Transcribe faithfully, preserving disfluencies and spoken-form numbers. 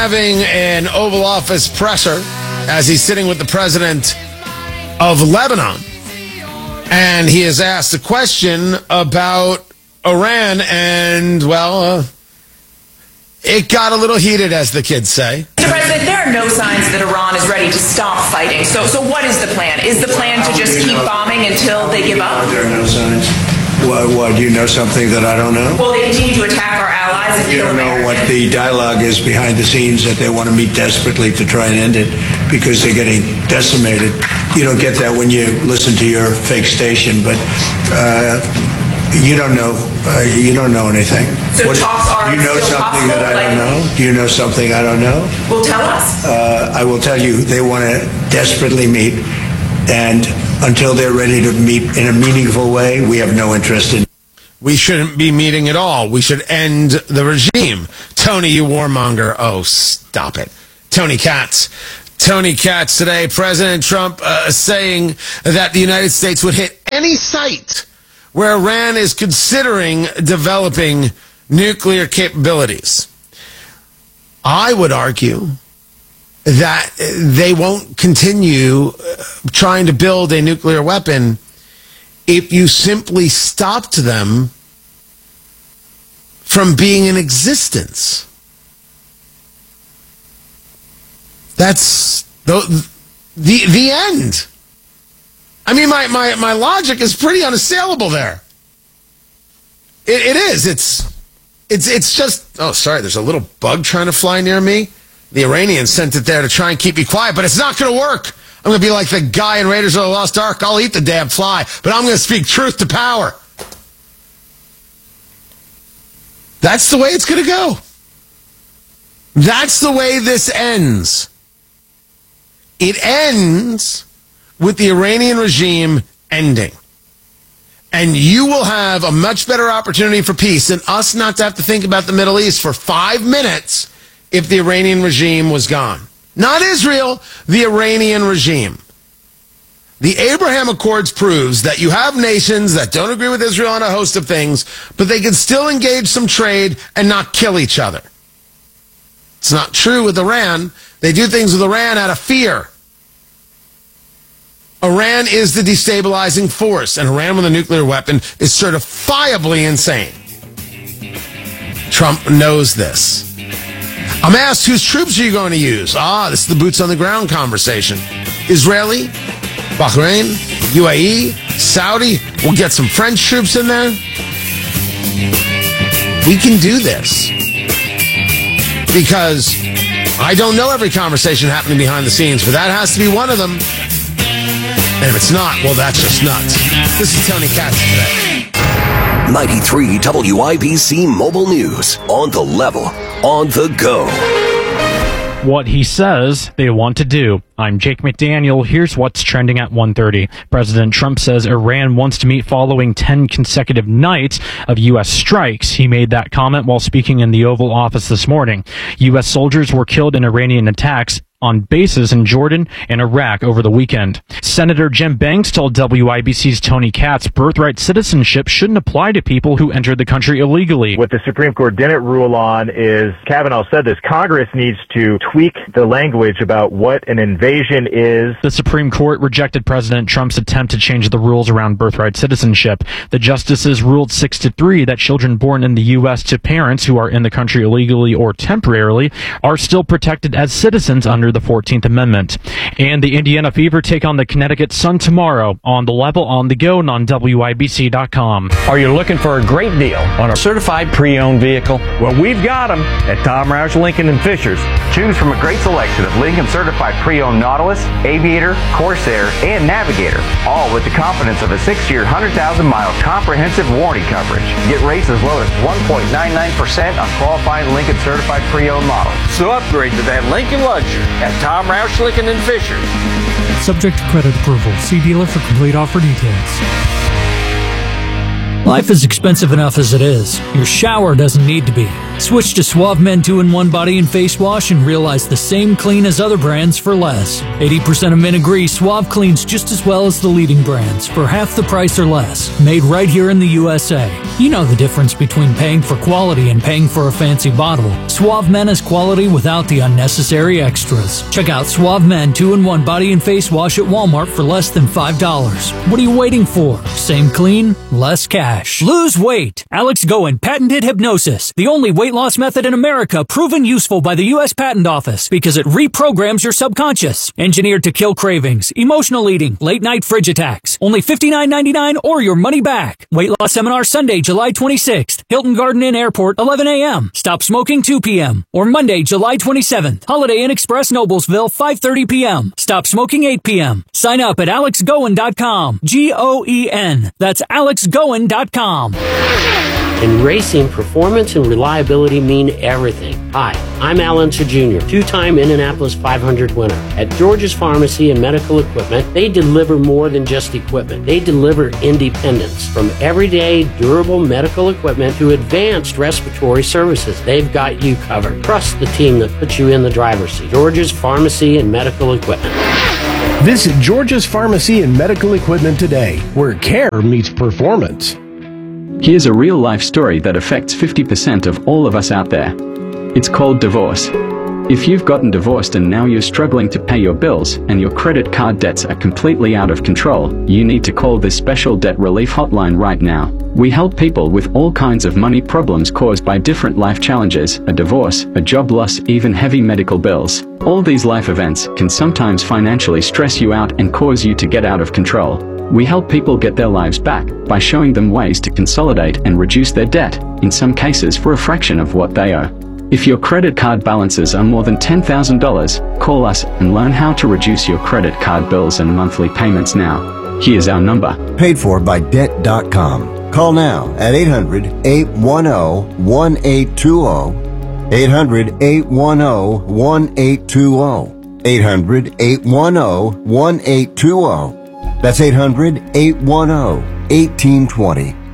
having an Oval Office presser as he's sitting with the president of Lebanon. And he is asked a question about Iran, and, well, uh, it got a little heated, as the kids say. Mister President, there are no signs that Iran is ready to stop fighting. So, so what is the plan? Is the plan to just keep bombing until they give up? There are no signs. Why, why, do you know something that I don't know? Well, they continue to attack our allies and You kill don't know Americans. what the dialogue is behind the scenes, that they want to meet desperately to try and end it because they're getting decimated. You don't get that when you listen to your fake station, but uh, you don't know. Uh, you don't know anything. So talks are Do you know still something that I possible, don't like- know? Do you know something I don't know? Well, tell us. Uh, I will tell you, they want to desperately meet, and until they're ready to meet in a meaningful way, we have no interest in. We shouldn't be meeting at all. We should end the regime. Tony, you warmonger. Oh, stop it. Tony Katz. Tony Katz today. President Trump uh, saying that the United States would hit any site where Iran is considering developing nuclear capabilities. I would argue that they won't continue trying to build a nuclear weapon if you simply stopped them from being in existence. That's the the, the end. I mean, my, my, my logic is pretty unassailable there. It, it is. It's it's it's just. Oh, sorry. There's a little bug trying to fly near me. The Iranians sent it there to try and keep me quiet, but it's not going to work. I'm going to be like the guy in Raiders of the Lost Ark. I'll eat the damn fly, but I'm going to speak truth to power. That's the way it's going to go. That's the way this ends. It ends with the Iranian regime ending. And you will have a much better opportunity for peace and us not to have to think about the Middle East for five minutes if the Iranian regime was gone. Not Israel, the Iranian regime. The Abraham Accords proves that you have nations that don't agree with Israel on a host of things, but they can still engage some trade and not kill each other. It's not true with Iran. They do things with Iran out of fear. Iran is the destabilizing force, and Iran with a nuclear weapon is certifiably insane. Trump knows this. I'm asked, whose troops are you going to use? Ah, this is the boots on the ground conversation. Israeli, Bahrain, U A E, Saudi. We'll get some French troops in there. We can do this. Because I don't know every conversation happening behind the scenes, but that has to be one of them. And if it's not, well, that's just nuts. This is Tony Katz today. ninety-three W I B C Mobile News. On the level. On the go. What he says they want to do. I'm Jake McDaniel. Here's what's trending at one thirty. President Trump says Iran wants to meet following ten consecutive nights of U S strikes. He made that comment while speaking in the Oval Office this morning. U S soldiers were killed in Iranian attacks on bases in Jordan and Iraq over the weekend. Senator Jim Banks told W I B C's Tony Katz birthright citizenship shouldn't apply to people who entered the country illegally. What the Supreme Court didn't rule on is, Kavanaugh said this, Congress needs to tweak the language about what an invasion is. The Supreme Court rejected President Trump's attempt to change the rules around birthright citizenship. The justices ruled six to three that children born in the U S to parents who are in the country illegally or temporarily are still protected as citizens under the fourteenth Amendment. And the Indiana Fever take on the Connecticut Sun tomorrow on the level, on the go, and on W I B C dot com. Are you looking for a great deal on a certified pre-owned vehicle? Well, we've got them at Tom Roush Lincoln and Fishers. Choose from a great selection of Lincoln certified pre-owned Nautilus, Aviator, Corsair, and Navigator, all with the confidence of a six-year, one hundred thousand mile comprehensive warranty coverage. Get rates as low as one point nine nine percent on qualifying Lincoln certified pre-owned models. So upgrade to that Lincoln luxury at Tom Roush Lincoln and Fishers. Subject to credit approval. See dealer for complete offer details. Life is expensive enough as it is. Your shower doesn't need to be. Switch to Suave Men two in one Body and Face Wash and realize the same clean as other brands for less. eighty percent of men agree Suave cleans just as well as the leading brands for half the price or less. Made right here in the U S A. You know the difference between paying for quality and paying for a fancy bottle. Suave Men is quality without the unnecessary extras. Check out Suave Men two in one Body and Face Wash at Walmart for less than five dollars. What are you waiting for? Same clean, less cash. Lose weight. Alex Goen patented hypnosis, the only weight loss method in America proven useful by the U S Patent Office because it reprograms your subconscious. Engineered to kill cravings, emotional eating, late night fridge attacks. Only fifty-nine ninety-nine or your money back. Weight loss seminar Sunday, July twenty-sixth. Hilton Garden Inn Airport, eleven a.m. Stop smoking, two p.m. Or Monday, July twenty-seventh. Holiday Inn Express, Noblesville, five thirty p.m. Stop smoking, eight p.m. Sign up at alex goen dot com. G O E N. That's alex goen dot com. In racing, performance and reliability mean everything. Hi, I'm Alan Junior, two-time Indianapolis five hundred winner. At George's Pharmacy and Medical Equipment, they deliver more than just equipment. They deliver independence. From everyday, durable medical equipment to advanced respiratory services, they've got you covered. Trust the team that puts you in the driver's seat. George's Pharmacy and Medical Equipment. Visit George's Pharmacy and Medical Equipment today, where care meets performance. Here's a real-life story that affects fifty percent of all of us out there. It's called divorce. If you've gotten divorced and now you're struggling to pay your bills and your credit card debts are completely out of control, you need to call this special debt relief hotline right now. We help people with all kinds of money problems caused by different life challenges, a divorce, a job loss, even heavy medical bills. All these life events can sometimes financially stress you out and cause you to get out of control. We help people get their lives back by showing them ways to consolidate and reduce their debt, in some cases for a fraction of what they owe. If your credit card balances are more than ten thousand dollars, call us and learn how to reduce your credit card bills and monthly payments now. Here's our number. Paid for by debt dot com. Call now at eight hundred, eight one zero, one eight two zero. eight hundred, eight one zero, one eight two zero. eight hundred, eight one zero, one eight two zero. That's eight hundred, eight one zero, one eight two zero.